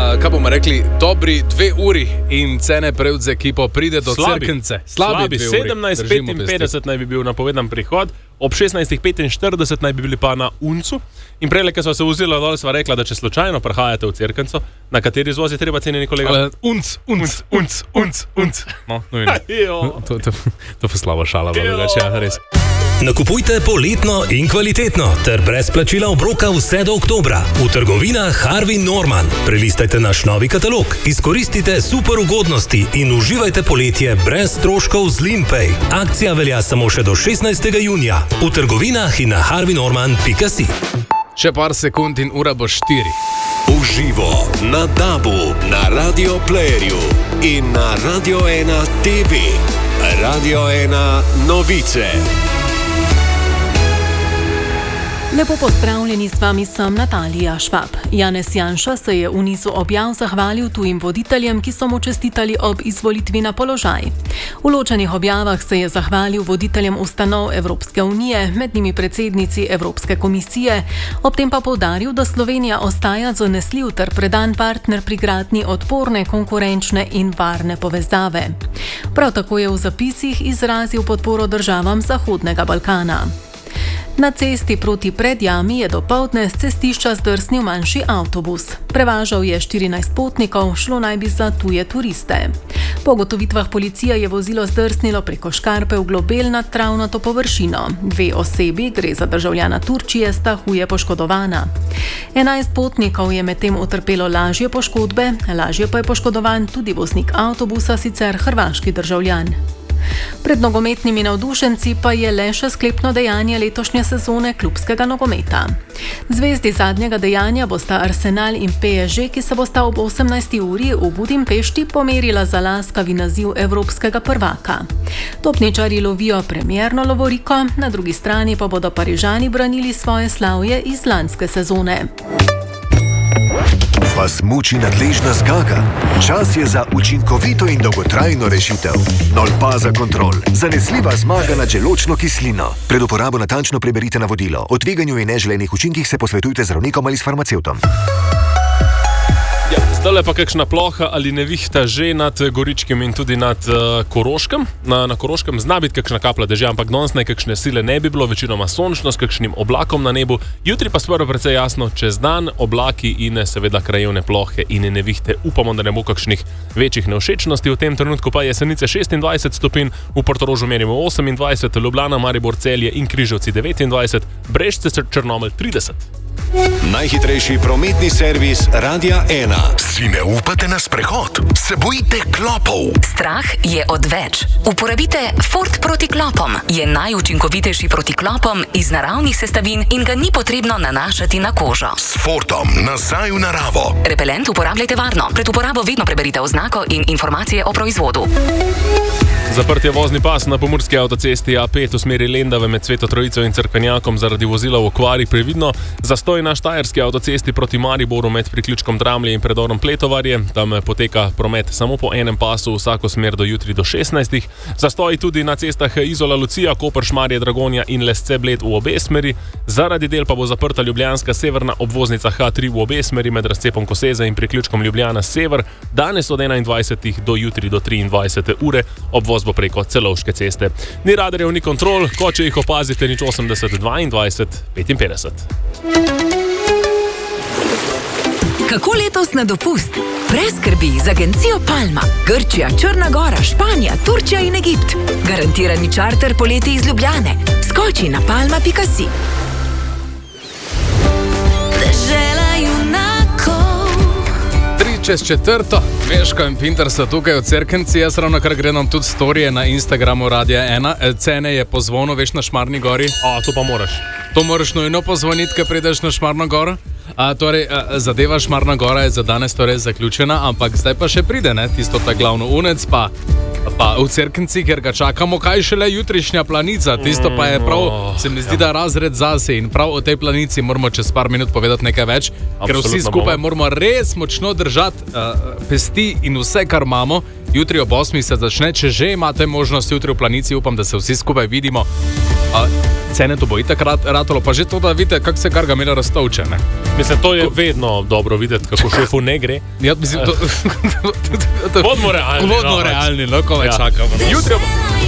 kaj bomo rekli, dobri 2 uri in cene prevz z ekipo pride do Cerknice. Slabi 17:55 naj bi bil napovedan prihod, ob 16:45 naj bi bili pa na Uncu. In prej, ko so se vozila dol, sva rekla, da če slučajno prihajate v Cerknico, na kateri izvoz je treba cenjeni kolega? Unc. No, to je slaba šala, drugače, res. Nakupujte poletno in kvalitetno ter brez plačila obroka vse do oktobra v trgovinah Harvey Norman. Prelistajte naš novi katalog, izkoristite super ugodnosti in uživajte poletje brez stroškov z Limpay. Akcija velja samo še do 16. junija v trgovinah in na harveynorman.si. Še par sekund in ura bo 4. Uživo na DAB-u, na Radio Playerju in na Radio 1 TV. Radio 1 novice. Lepo pozdravljeni, s vami sem Natalija Švab. Janez Janša se je v nizu objav zahvalil tujim voditeljem, ki so mu čestitali ob izvolitvi na položaj. V ločenih objavah se je zahvalil voditeljem ustanov Evropske unije, med njimi predsednici Evropske komisije, ob tem pa poudaril, da Slovenija ostaja zanesljiv ter predan partner pri gradnji odporne, konkurenčne in varne povezave. Prav tako je v zapisih izrazil podporo državam Zahodnega Balkana. Na cesti proti Predjami je dopoldne s cestišča zdrsnil manjši avtobus. Prevažal je 14 potnikov, šlo naj bi za tuje turiste. Po ugotovitvah policije je vozilo zdrsnilo preko škarpe v globel nad travnato površino. 2 osebi, gre za državljana Turčije, sta huje poškodovana. 11 potnikov je medtem utrpelo lažje poškodbe, lažje pa je poškodovan tudi voznik avtobusa, sicer hrvaški državljan. Pred nogometnimi navdušenci pa je le še sklepno dejanje letošnje sezone klubskega nogometa. Zvezdi zadnjega dejanja bosta Arsenal in PSG, ki se bosta ob 18. uri v Budimpešti pomerila za laskavi naziv evropskega prvaka. Topničarji lovijo premierno lovoriko, na drugi strani pa bodo Parižani branili svoje slavje iz lanske sezone. Vas muči nadležna zgaga? Čas je za učinkovito in dolgotrajno rešitev. Nolpaza Kontrol. Zanesljiva zmaga nad želodčno kislino. Pred uporabo natančno preberite navodilo. O tveganju in neželenih učinkih se posvetujte z zdravnikom ali s farmacevtom. Zdaj pa kakšna ploha ali nevihta že nad Goričkem in tudi nad Koroškem. Na Koroškem zna biti kakšna kapla dežja, ampak danes nekakšne sile ne bi bilo, večinoma sončno s kakšnim oblakom na nebu. Jutri pa sprva precej jasno, čez dan oblaki in seveda krajevne plohe in nevihte. Upamo, da ne bo kakšnih večjih nevšečnosti. V tem trenutku pa Jesenice 26 stopinj, v Portorožu merimo 28, Ljubljana, Maribor, Celje in Križevci 29, Brežice, Črnomelj 30. Najhitrejši prometni servis Radia 1. Si ne upate na sprehod? Se bojite klopov? Strah je odveč. Uporabite Ford proti klopom. Je najučinkovitejši proti klopom iz naravnih sestavin in ga ni potrebno nanašati na kožo. S Fordom nazaj v naravo. Repelent uporabljajte varno. Pred uporabo vedno preberite oznako in informacije o proizvodu. Zaprt je vozni pas na pomurski avtocesti A5 v smeri Lendave med Sveto Trojico in Cerkvenjakom zaradi vozila v okvari, previdno. Zastoj na štajerski avtocesti proti Mariboru med priključkom Dramlje in predorom Pletovarje. Tam poteka promet samo po enem pasu, vsako smer do jutri do 16. Zastoj tudi na cestah Izola Lucija, Koper, Šmarje, Dragonja in Lesce Bled v obe smeri. Zaradi del pa bo zaprta ljubljanska severna obvoznica H3 v obe smeri med razcepom Koseze in priključkom Ljubljana Sever. Danes od 21. do jutri do 23. ure. Obvoz bo preko Celovške ceste. Ni radarjev, ni kontrol, ko če jih opazite, nič 80 22 55. Kako letos na dopust? Brez skrbi z agencijo Palma. Grčija, Črna Gora, Španija, Turčija in Egipt. Garantirani čarter poleti iz Ljubljane. Skoči na palma.si. Dežela junakov. 3:04, Veško in Pinter so tukaj v Cerknici, jaz ravno kar gledam tudi storije na Instagramu Radia 1. Cene je po zvonu, veš, na Šmarni gori. To pa moraš. To moraš nujno pozvoniti, ko prideš na Šmarno goro. Zadeva Šmarna gora je za danes torej zaključena, ampak zdaj pa še pride, ne? Tisto ta glavno unec pa Pa v Cerknici, kjer ga čakamo, kaj šele jutrišnja planica. Tisto pa je prav, se mi zdi, da razred zase in prav o tej planici moramo čez par minut povedati nekaj več, ker vsi skupaj moramo res močno držati pesti in vse, kar imamo. Jutri ob 8 se začne, če že imate možnost jutri v planici, upam, da se vsi skupaj vidimo. Cene to bo itak ratalo, pa že to, da vidite, kako se Gargamela raztovče. Mislim, to je vedno dobro videti, kako šefu ne gre. Ja, mislim, Bodimo realni. Bodimo realni, ko me čakamo. Jutri